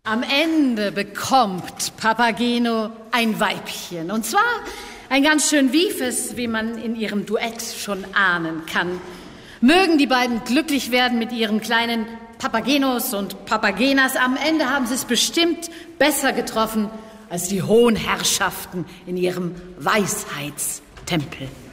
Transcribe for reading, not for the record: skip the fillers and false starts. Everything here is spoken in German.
Am Ende bekommt Papageno ein Weibchen. Und zwar ein ganz schön wiefes, wie man in ihrem Duett schon ahnen kann. Mögen die beiden glücklich werden mit ihren kleinen Papagenos und Papagenas. Am Ende haben sie es bestimmt besser getroffen als die hohen Herrschaften in ihrem Weisheitstempel.